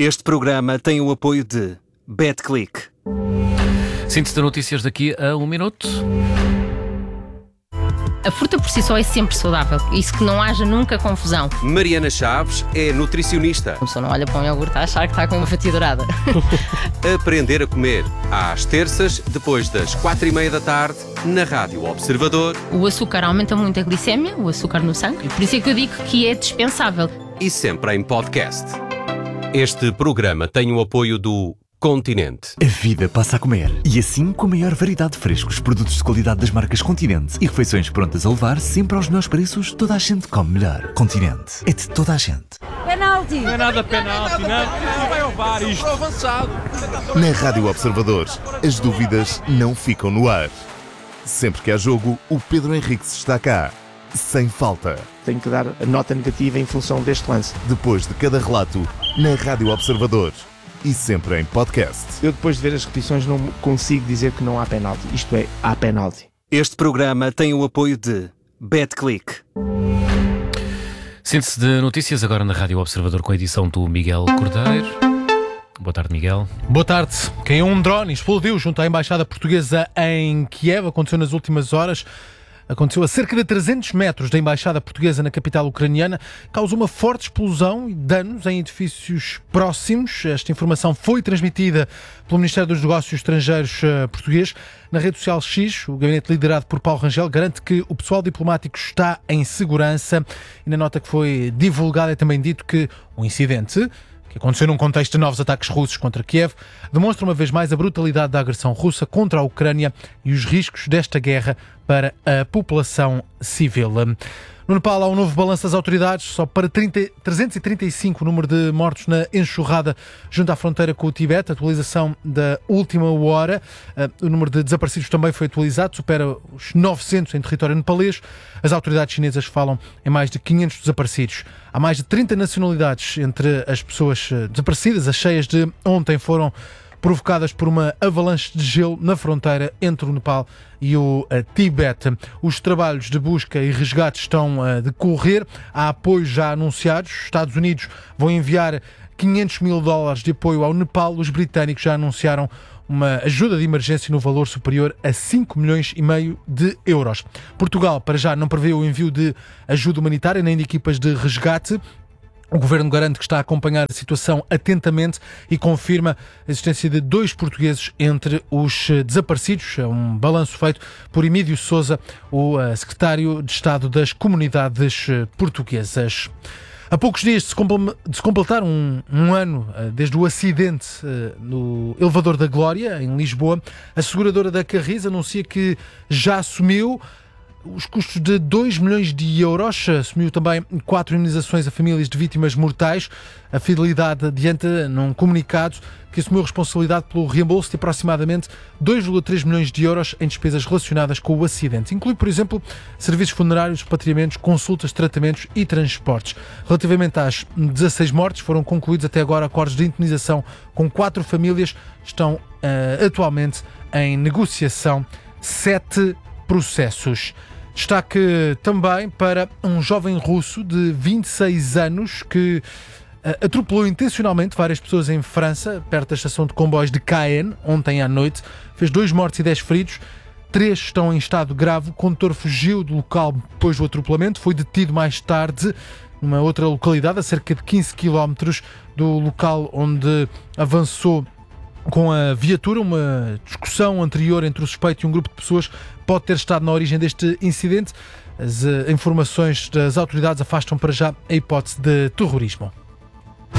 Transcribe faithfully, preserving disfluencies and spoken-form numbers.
Este programa tem o apoio de BetClick. Síntese de notícias daqui a um minuto. A fruta por si só é sempre saudável, isso que não haja nunca confusão. Mariana Chaves é nutricionista. A pessoa não olha para um iogurte a achar que está com uma fatia dourada. Aprender a comer, às terças, depois das quatro e meia da tarde, na Rádio Observador. O açúcar aumenta muito a glicémia, o açúcar no sangue, e por isso é que eu digo que é dispensável. E sempre em podcast. Este programa tem o apoio do Continente. A vida passa a comer. E assim, com a maior variedade de frescos, produtos de qualidade das marcas Continente e refeições prontas a levar sempre aos melhores preços, toda a gente come melhor. Continente. É de toda a gente. Penalti! Não é nada penalti, não. Não vai ao VAR isto. Avançado. Na Rádio Observadores, as dúvidas não ficam no ar. Sempre que há jogo, o Pedro Henriques está cá. Sem falta. Tenho que dar a nota negativa em função deste lance. Depois de cada relato, na Rádio Observador. E sempre em podcast. Eu, depois de ver as repetições, não consigo dizer que não há penalti. Isto é, há penalti. Este programa tem o apoio de BetClick. Síntese de notícias agora na Rádio Observador com a edição do Miguel Cordeiro. Boa tarde, Miguel. Boa tarde. Caiu um drone e explodiu junto à Embaixada Portuguesa em Kiev. Aconteceu nas últimas horas. Aconteceu a cerca de trezentos metros da Embaixada Portuguesa na capital ucraniana. Causou uma forte explosão e danos em edifícios próximos. Esta informação foi transmitida pelo Ministério dos Negócios Estrangeiros uh, português. Na rede social X, o gabinete liderado por Paulo Rangel garante que o pessoal diplomático está em segurança. E na nota que foi divulgada é também dito que o incidente, que aconteceu num contexto de novos ataques russos contra Kiev, demonstra uma vez mais a brutalidade da agressão russa contra a Ucrânia e os riscos desta guerra para a população civil. No Nepal há um novo balanço das autoridades, só para trinta, trezentos e trinta e cinco o número de mortos na enxurrada junto à fronteira com o Tibete, atualização da última hora. O número de desaparecidos também foi atualizado, supera os novecentos em território nepalês. As autoridades chinesas falam em mais de quinhentos desaparecidos. Há mais de trinta nacionalidades entre as pessoas desaparecidas. As cheias de ontem foram provocadas por uma avalanche de gelo na fronteira entre o Nepal e o uh, Tibete. Os trabalhos de busca e resgate estão a uh, decorrer. Há apoios já anunciados. Os Estados Unidos vão enviar quinhentos mil dólares de apoio ao Nepal. Os britânicos já anunciaram uma ajuda de emergência no valor superior a cinco milhões e meio de euros. Portugal, para já, não prevê o envio de ajuda humanitária nem de equipas de resgate. O Governo garante que está a acompanhar a situação atentamente e confirma a existência de dois portugueses entre os desaparecidos. É um balanço feito por Emílio Sousa, o Secretário de Estado das Comunidades Portuguesas. Há poucos dias de se, compl- de se completar um, um ano desde o acidente uh, no Elevador da Glória, em Lisboa, a seguradora da Carris anuncia que já assumiu os custos de dois milhões de euros, assumiu também quatro indenizações a famílias de vítimas mortais. A Fidelidade adianta num comunicado que assumiu responsabilidade pelo reembolso de aproximadamente dois vírgula três milhões de euros em despesas relacionadas com o acidente. Inclui, por exemplo, serviços funerários, repatriamentos, consultas, tratamentos e transportes. Relativamente às dezasseis mortes, foram concluídos até agora acordos de indenização com quatro famílias. Estão uh, atualmente em negociação sete processos. Destaque também para um jovem russo de vinte e seis anos que uh, atropelou intencionalmente várias pessoas em França, perto da estação de comboios de Caen, ontem à noite. Fez dois mortos e dez feridos. Três estão em estado grave. O condutor fugiu do local depois do atropelamento. Foi detido mais tarde numa outra localidade, a cerca de quinze quilómetros do local onde avançou com a viatura. Uma discussão anterior entre o suspeito e um grupo de pessoas pode ter estado na origem deste incidente. As uh, informações das autoridades afastam para já a hipótese de terrorismo.